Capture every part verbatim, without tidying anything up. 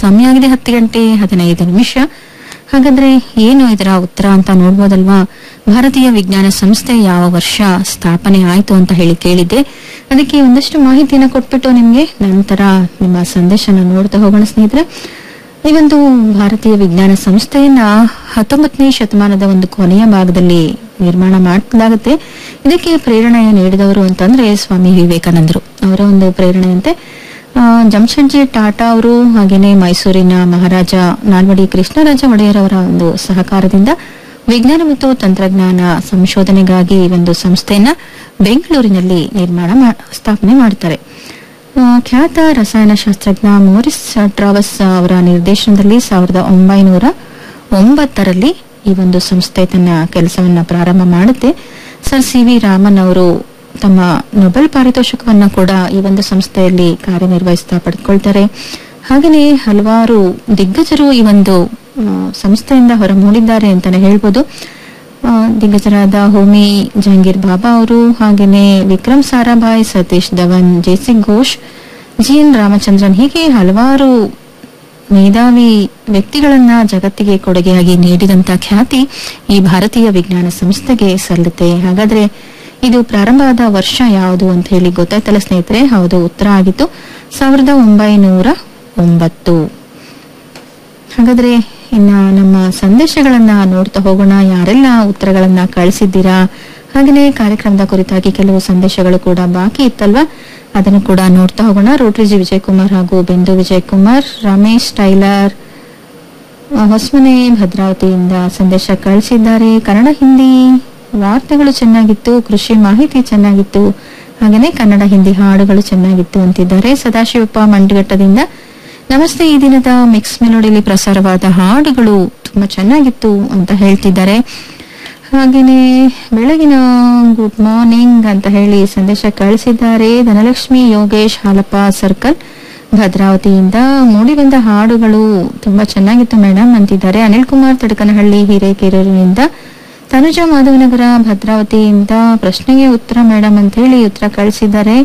ಸಮಯ ಆಗಿದೆ ಹತ್ತು ಗಂಟೆ ಹದಿನೈದು ನಿಮಿಷ. ಹಾಗಾದ್ರೆ ಏನು ಇದರ ಉತ್ತರ ಅಂತ ನೋಡ್ಬೋದಲ್ವಾ? ಭಾರತೀಯ ವಿಜ್ಞಾನ ಸಂಸ್ಥೆ ಯಾವ ವರ್ಷ ಸ್ಥಾಪನೆ ಆಯ್ತು ಅಂತ ಹೇಳಿ ಕೇಳಿದ್ದೆ. ಅದಕ್ಕೆ ಒಂದಷ್ಟು ಮಾಹಿತಿಯನ್ನು ಕೊಟ್ಬಿಟ್ಟು ನಿಮ್ಗೆ ನಂತರ ನಿಮ್ಮ ಸಂದೇಶನ ನೋಡ್ತಾ ಹೋಗೋಣ ಸ್ನೇಹಿತರೆ. ಈ ಒಂದು ಭಾರತೀಯ ವಿಜ್ಞಾನ ಸಂಸ್ಥೆಯನ್ನ ಹತ್ತೊಂಬತ್ತನೇ ಶತಮಾನದ ಒಂದು ಕೊನೆಯ ಭಾಗದಲ್ಲಿ ನಿರ್ಮಾಣ ಮಾಡಲಾಗುತ್ತೆ. ಇದಕ್ಕೆ ಪ್ರೇರಣೆ ನೀಡಿದವರು ಅಂತಂದ್ರೆ ಸ್ವಾಮಿ ವಿವೇಕಾನಂದರು. ಅವರ ಒಂದು ಪ್ರೇರಣೆಯಂತೆ ಜಮ್ಶೆಡ್ಜಿ ಟಾಟಾ ಅವರು ಹಾಗೇನೆ ಮೈಸೂರಿನ ಮಹಾರಾಜ ನಾಲ್ವಡಿ ಕೃಷ್ಣರಾಜ ಒಡೆಯರ್ ಅವರ ಒಂದು ಸಹಕಾರದಿಂದ ವಿಜ್ಞಾನ ಮತ್ತು ತಂತ್ರಜ್ಞಾನ ಸಂಶೋಧನೆಗಾಗಿ ಈ ಒಂದು ಸಂಸ್ಥೆಯನ್ನ ಬೆಂಗಳೂರಿನಲ್ಲಿ ನಿರ್ಮಾಣ ಸ್ಥಾಪನೆ ಮಾಡುತ್ತಾರೆ. ಖ್ಯಾತ ರಸಾಯನಶಾಸ್ತ್ರಜ್ಞ ಮೋರಿಸ್ ಟ್ರಾವಸ್ ಅವರ ನಿರ್ದೇಶನದಲ್ಲಿ ಸಾವಿರದ ಒಂಬೈನೂರ ಒಂಬತ್ತರಲ್ಲಿ ಈ ಒಂದು ಸಂಸ್ಥೆ ತನ್ನ ಕೆಲಸವನ್ನ ಪ್ರಾರಂಭ ಮಾಡುತ್ತೆ. ಸರ್ ಸಿ ವಿ ರಾಮನ್ ಅವರು ತಮ್ಮ ನೊಬೆಲ್ ಪಾರಿತೋಷಕವನ್ನ ಕೂಡ ಈ ಒಂದು ಸಂಸ್ಥೆಯಲ್ಲಿ ಕಾರ್ಯನಿರ್ವಹಿಸ್ತಾ ಪಡೆದುಕೊಳ್ತಾರೆ. ಹಾಗೆಯೇ ಹಲವಾರು ದಿಗ್ಗಜರು ಈ ಒಂದು ಸಂಸ್ಥೆಯಿಂದ ಹೊರಮೂಡಿದ್ದಾರೆ ಅಂತಾನೆ ಹೇಳ್ಬೋದು. ದಿಗ್ಗಜರಾದ ಹೋಮಿ ಜಹಾಂಗೀರ್ ಬಾಬಾ ಅವರು, ಹಾಗೇನೆ Vikram Sarabhai, Satish Dhawan, JC Ghosh, G N Ramachandran, ಹೀಗೆ ಹಲವಾರು ಮೇಧಾವಿ ವ್ಯಕ್ತಿಗಳನ್ನ ಜಗತ್ತಿಗೆ ಕೊಡುಗೆಯಾಗಿ ನೀಡಿದಂತ ಖ್ಯಾತಿ ಈ ಭಾರತೀಯ ವಿಜ್ಞಾನ ಸಂಸ್ಥೆಗೆ ಸಲ್ಲುತ್ತೆ. ಹಾಗಾದ್ರೆ ಇದು ಪ್ರಾರಂಭ ಆದ ವರ್ಷ ಯಾವುದು ಅಂತ ಹೇಳಿ ಗೊತ್ತಾಯ್ತಲ್ಲ ಸ್ನೇಹಿತರೆ? ಹೌದು, ಉತ್ತರ ಆಗಿತ್ತು ಸಾವಿರದ ಒಂಬೈನೂರ ಒಂಬತ್ತು. ಹಾಗಾದ್ರೆ ಇನ್ನ ನಮ್ಮ ಸಂದೇಶಗಳನ್ನ ನೋಡ್ತಾ ಹೋಗೋಣ. ಯಾರೆಲ್ಲ ಉತ್ತರಗಳನ್ನ ಕಳಿಸಿದ್ದೀರಾ, ಹಾಗೆಯೇ ಕಾರ್ಯಕ್ರಮದ ಕುರಿತಾಗಿ ಕೆಲವು ಸಂದೇಶಗಳು ಕೂಡ ಬಾಕಿ ಇತ್ತಲ್ವಾ, ಅದನ್ನು ಕೂಡ ನೋಡ್ತಾ ಹೋಗೋಣ. ರೋಟ್ರಿಜಿ ವಿಜಯ್ ಕುಮಾರ್ ಹಾಗೂ ಬಿಂದು ವಿಜಯ್ ಕುಮಾರ್, ರಮೇಶ್ ಟೈಲರ್ ಹೊಸಮನೆ ಭದ್ರಾವತಿಯಿಂದ ಸಂದೇಶ ಕಳಿಸಿದ್ದಾರೆ. ಕನ್ನಡ ಹಿಂದಿ ವಾರ್ತೆಗಳು ಚೆನ್ನಾಗಿತ್ತು, ಕೃಷಿ ಮಾಹಿತಿ ಚೆನ್ನಾಗಿತ್ತು, ಹಾಗೇನೆ ಕನ್ನಡ ಹಿಂದಿ ಹಾಡುಗಳು ಚೆನ್ನಾಗಿತ್ತು ಅಂತಿದ್ದಾರೆ. ಸದಾಶಿವಪ್ಪ ಮಂಡಘಟ್ಟದಿಂದ ನಮಸ್ತೆ, ಈ ದಿನದ ಮಿಕ್ಸ್ ಮೆಲೋಡಿಯಲ್ಲಿ ಪ್ರಸಾರವಾದ ಹಾಡುಗಳು ತುಂಬಾ ಚೆನ್ನಾಗಿತ್ತು ಅಂತ ಹೇಳ್ತಿದ್ದಾರೆ. ಹಾಗೇನೆ ಬೆಳಗಿನ ಗುಡ್ ಮಾರ್ನಿಂಗ್ ಅಂತ ಹೇಳಿ ಸಂದೇಶ ಕಳಿಸಿದ್ದಾರೆ. ಧನಲಕ್ಷ್ಮಿ ಯೋಗೇಶ್ ಹಾಲಪ್ಪ ಸರ್ಕಲ್ ಭದ್ರಾವತಿಯಿಂದ ಮೂಡಿ ಬಂದ ಹಾಡುಗಳು ತುಂಬಾ ಚೆನ್ನಾಗಿತ್ತು ಮೇಡಮ್ ಅಂತಿದ್ದಾರೆ. ಅನಿಲ್ ಕುಮಾರ್ ತಡಕನಹಳ್ಳಿ ಹಿರೇಕೆರೂರಿನಿಂದ, ತನುಜಾ ಮಾಧವನಗರ ಭದ್ರಾವತಿಯಿಂದ ಪ್ರಶ್ನೆಗೆ ಉತ್ತರ ಮೇಡಮ್ ಅಂತ ಹೇಳಿ ಉತ್ತರ ಕಳಿಸಿದ್ದಾರೆ.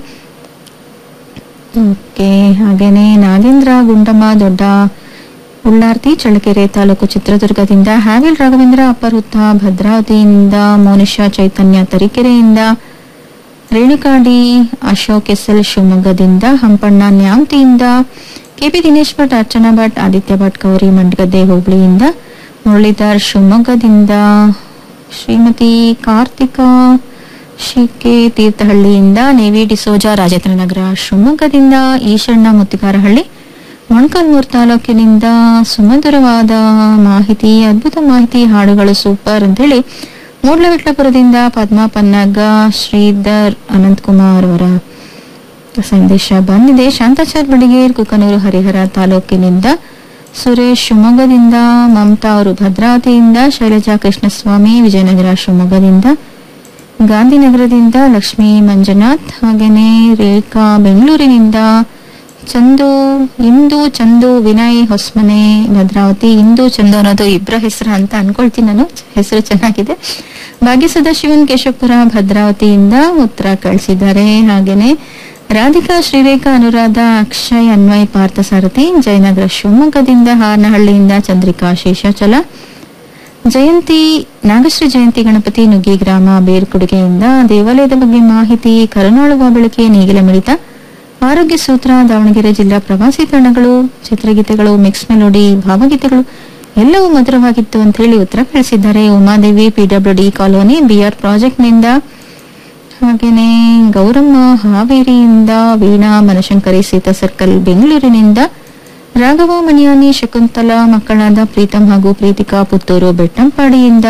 ಓಕೆ, ಹಾಗೇನೆ ನಾಗೇಂದ್ರ ಗುಂಡಮ್ಮ ದೊಡ್ಡ ಉಳ್ಳಾರ್ತಿ ಚಳ್ಳಕೆರೆ ತಾಲೂಕು ಚಿತ್ರದುರ್ಗದಿಂದ, ಹ್ಯಾವಿಲ್ ರಾಘವೇಂದ್ರ ಅಪ್ಪರುತ್ತ ಭದ್ರಾವತಿಯಿಂದ, ಮೋನಿಶಾ ಚೈತನ್ಯ ತರೀಕೆರೆಯಿಂದ, ರೇಣುಕಾಡಿ ಅಶೋಕ್ ಎಸ್ ಎಲ್ ಶಿವಮೊಗ್ಗದಿಂದ, ಹಂಪಣ್ಣ ನ್ಯಾಮತಿಯಿಂದ, ಕೆಪಿ ದಿನೇಶ್ ಭಟ್, ಅರ್ಚನಾ ಭಟ್, ಆದಿತ್ಯ ಭಟ್ ಗೌರಿ ಮಂಡಗದ್ದೆ ಹುಬ್ಳಿಯಿಂದ, ಮುರಳೀಧರ್ ಶಿವಮೊಗ್ಗದಿಂದ, ಶ್ರೀಮತಿ ಕಾರ್ತಿಕಾ ಶಿಕೆ ತೀರ್ಥಹಳ್ಳಿಯಿಂದ, ನೇವಿ ಡಿಸೋಜಾ ರಾಜೇಂದ್ರನಗರ ಶಿವಮೊಗ್ಗದಿಂದ, ಈಶಣ್ಣ ಮುತ್ತಿಗಾರಹಳ್ಳಿ ಮೊಣಕಾಲ್ಮೂರು ತಾಲೂಕಿನಿಂದ, ಸುಮಧುರವಾದ ಮಾಹಿತಿ, ಅದ್ಭುತ ಮಾಹಿತಿ, ಹಾಡುಗಳು ಸೂಪರ್ ಅಂತ ಹೇಳಿ ಮೂಡ್ಲವಿಟ್ಲಪುರದಿಂದ ಪದ್ಮಾ ಪನ್ನಗ, ಶ್ರೀಧರ್ ಅನಂತಕುಮಾರ್ ಅವರ ಸಂದೇಶ ಬಂದಿದೆ. ಶಾಂತಾಚಾರ್ ಬಡಿಗೇರ್ ಕುಕನೂರು ಹರಿಹರ ತಾಲೂಕಿನಿಂದ, ಸುರೇಶ್ ಶಿವಮೊಗ್ಗದಿಂದ, ಮಮತಾ ಅವರು ಭದ್ರಾವತಿಯಿಂದ, ಶೈಲಜಾ ಕೃಷ್ಣಸ್ವಾಮಿ ವಿಜಯನಗರ ಶಿವಮೊಗ್ಗದಿಂದ, ಗಾಂಧಿನಗರದಿಂದ ಲಕ್ಷ್ಮೀ ಮಂಜುನಾಥ್, ಹಾಗೇನೆ ರೇಖಾ ಬೆಂಗಳೂರಿನಿಂದ, ಚಂದು ಇಂದು ಚಂದು ವಿನಯ್ ಹೊಸಮನೆ ಭದ್ರಾವತಿ. ಇಂದು ಚಂದು ಅನ್ನೋದು ಇಬ್ಬರ ಹೆಸರು ಅಂತ ಅನ್ಕೊಳ್ತೀನಿ ನಾನು, ಹೆಸರು ಚೆನ್ನಾಗಿದೆ. ಭಾಗ್ಯ ಸದಾಶಿವನ್ ಕೇಶವಪುರ ಭದ್ರಾವತಿಯಿಂದ ಉತ್ತರ ಕಳಿಸಿದ್ದಾರೆ. ಹಾಗೇನೆ ರಾಧಿಕಾ ಶ್ರೀರೇಖಾ ಅನುರಾಧ ಅಕ್ಷಯ್ ಅನ್ವಯ್ ಪಾರ್ಥಸಾರಥಿ ಜಯನಗರ ಶಿವಮೊಗ್ಗದಿಂದ, ಹಾರನಹಳ್ಳಿಯಿಂದ ಚಂದ್ರಿಕಾ ಶೇಷಾಚಲ, ಜಯಂತಿ ನಾಗಶ್ರೀ ಜಯಂತಿ ಗಣಪತಿ ನುಗ್ಗಿ ಗ್ರಾಮ ಬೇರ್ಕುಡುಗೆಯಿಂದ, ದೇವಾಲಯದ ಬಗ್ಗೆ ಮಾಹಿತಿ ಕರುನಾಳುವ ಬೆಳಕೆ ನೇಗಿಲ ಮಿಳಿತ, ಆರೋಗ್ಯ ಸೂತ್ರ ದಾವಣಗೆರೆ ಜಿಲ್ಲಾ ಪ್ರವಾಸಿ ತಾಣಗಳು, ಚಿತ್ರಗೀತೆಗಳು, ಮಿಕ್ಸ್ ಮೆಲೋಡಿ, ಭಾವಗೀತೆಗಳು ಎಲ್ಲವೂ ಮಧುರವಾಗಿತ್ತು ಅಂತ ಹೇಳಿ ಉತ್ತರ ಕಳಿಸಿದ್ದಾರೆ. Umadevi PW D colony B R project ನಿಂದ, ಹಾಗೇನೆ ಗೌರಮ್ಮ ಹಾವೇರಿಯಿಂದ, ವೀಣಾ ಮನಶಂಕರಿ ಸೀತಾ ಸರ್ಕಲ್ ಬೆಂಗಳೂರಿನಿಂದ, ರಾಘವ ಮಣಿಯಾನಿ ಶಕುಂತಲಾ ಮಕ್ಕಳಾದ ಪ್ರೀತಂ ಹಾಗೂ ಪ್ರೀತಿಕಾ ಪುತ್ತೂರು ಬೆಟ್ಟಂಪಾಡಿಯಿಂದ,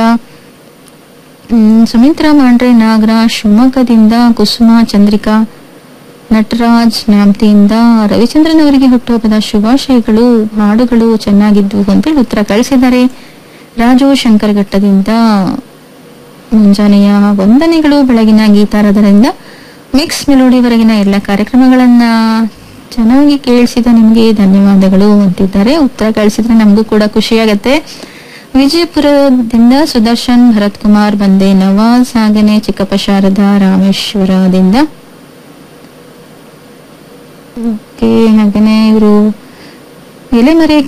ಸುಮಿತ್ರಾ ಮಾಂಡ್ರೆ ನಾಗರಾಜ್ ಶಿವಮೊಗ್ಗದಿಂದ, ಕುಸುಮಾ ಚಂದ್ರಿಕಾ ನಟರಾಜ್ ನ್ಯಾಮತಿಯಿಂದ, ರವಿಚಂದ್ರನ್ ಅವರಿಗೆ ಹುಟ್ಟುಹಬ್ಬದ ಶುಭಾಶಯಗಳು, ಹಾಡುಗಳು ಚೆನ್ನಾಗಿದ್ದು ಅಂತೇಳಿ ಉತ್ತರ ಕಳಿಸಿದ್ದಾರೆ. ರಾಜು ಶಂಕರಘಟ್ಟದಿಂದ ಮುಂಜಾನೆಯ ವಂದನೆಗಳು, ಬೆಳಗಿನ ಗೀತಾರಾಧನೆಯಿಂದ ಮಿಕ್ಸ್ ಮೆಲೋಡಿವರೆಗಿನ ಎಲ್ಲ ಕಾರ್ಯಕ್ರಮಗಳನ್ನ ಚೆನ್ನಾಗಿ ಕೇಳಿಸಿದ ನಿಮ್ಗೆ ಧನ್ಯವಾದಗಳು ಅಂತಿದ್ದಾರೆ. ಉತ್ತರ ಕಳಿಸಿದ್ರೆ ನಮಗೂ ಕೂಡ ಖುಷಿಯಾಗತ್ತೆ. ವಿಜಯಪುರದಿಂದ ಸುದರ್ಶನ್ ಭರತ್ ಕುಮಾರ್ ಬಂದೆ ನವಾಜ್, ಹಾಗೇನೆ ಚಿಕ್ಕಪ್ಪ ಶಾರದಾ ರಾಮೇಶ್ವರದಿಂದ, ಓಕೆ ಹಾಗೇನೆ ಇವರು ಎಲೆಮರೆ